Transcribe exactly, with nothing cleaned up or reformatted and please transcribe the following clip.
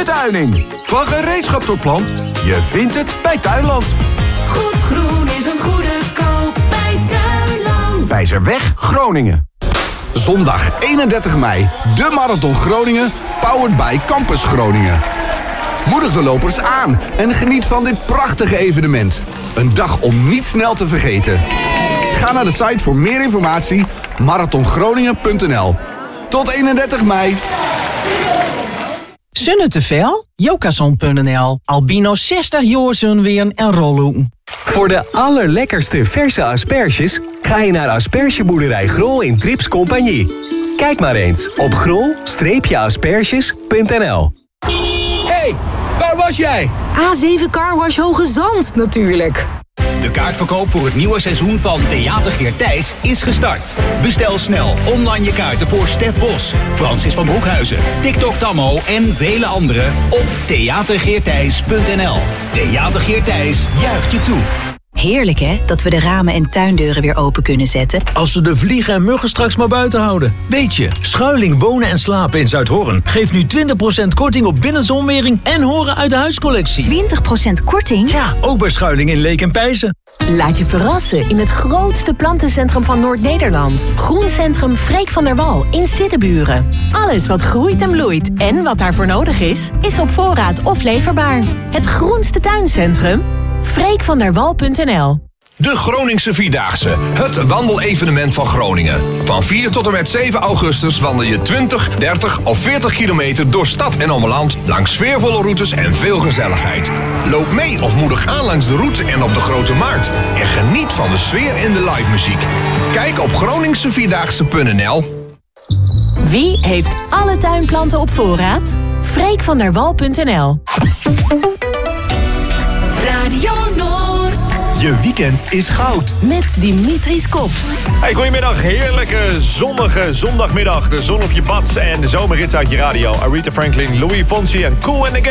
betuining. Van gereedschap tot plant, je vindt het bij Tuinland. Goed groen is een goede koop bij Tuinland. Wijzerweg, Groningen. Zondag eenendertig mei, de Marathon Groningen, powered by Campus Groningen. Moedig de lopers aan en geniet van dit prachtige evenement. Een dag om niet snel te vergeten. Ga naar de site voor meer informatie, marathon groningen punt n l. Tot eenendertig mei. Zonne te veel? Jokason punt n l. Albino zestig jaar zonweren en rollen. Voor de allerlekkerste verse asperges ga je naar aspergeboerderij Grol in Trips Compagnie. Kijk maar eens op grol asperges punt n l. Hey, waar was jij? A zeven Carwash Hoge Zand natuurlijk. De kaartverkoop voor het nieuwe seizoen van Theater Geert Thijs is gestart. Bestel snel online je kaarten voor Stef Bos, Francis van Broekhuizen, TikTok Tammo en vele anderen op theatergeerthijs punt n l. Theater Geert Thijs juicht je toe. Heerlijk hè, dat we de ramen en tuindeuren weer open kunnen zetten. Als we de vliegen en muggen straks maar buiten houden. Weet je, Schuiling Wonen en Slapen in Zuidhorn geeft nu twintig procent korting op binnenzonwering en horen uit de huiscollectie. twintig procent korting? Ja, ook bij Schuiling in Leek en Pijzen. Laat je verrassen in het grootste plantencentrum van Noord-Nederland. Groencentrum Freek van der Wal in Siddeburen. Alles wat groeit en bloeit en wat daarvoor nodig is, is op voorraad of leverbaar. Het groenste tuincentrum? freek van der wal punt n l. De Groningse Vierdaagse, het wandelevenement van Groningen. Van vier tot en met zeven augustus wandel je twintig, dertig of veertig kilometer door stad en omland, langs sfeervolle routes en veel gezelligheid. Loop mee of moedig aan langs de route en op de Grote Markt. En geniet van de sfeer in de live muziek. Kijk op groningse vierdaagse punt n l. Wie heeft alle tuinplanten op voorraad? freek van der wal punt n l. Radio Noord. Je weekend is goud. Met Dimitris Kops. Hey, goedemiddag. Heerlijke zonnige zondagmiddag. De zon op je bad en de zomerrits uit je radio. Aretha Franklin, Louis Fonsi en Cool and the Gang.